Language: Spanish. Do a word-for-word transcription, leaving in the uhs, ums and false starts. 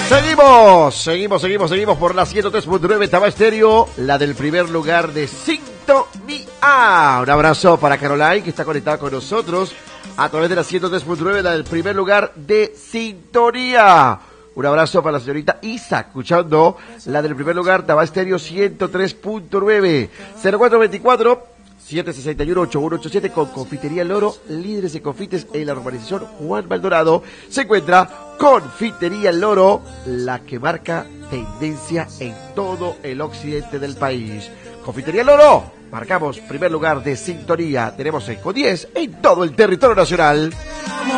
Seguimos, seguimos, seguimos, seguimos por la ciento tres punto nueve Taba Estéreo, la del primer lugar de sintonía. Un abrazo para Caroline, que está conectada con nosotros a través de la ciento tres punto nueve, la del primer lugar de sintonía. Un abrazo para la señorita Isa, escuchando la del primer lugar, Taba Estéreo ciento tres punto nueve. cero cuatro veinticuatro, siete sesenta y uno, ochenta y uno ochenta y siete con Confitería Loro, líderes de confites en la urbanización Juan Maldonado. Se encuentra Confitería Loro, la que marca tendencia en todo el occidente del país. Confitería Loro, marcamos primer lugar de sintonía. Tenemos seis con diez en todo el territorio nacional.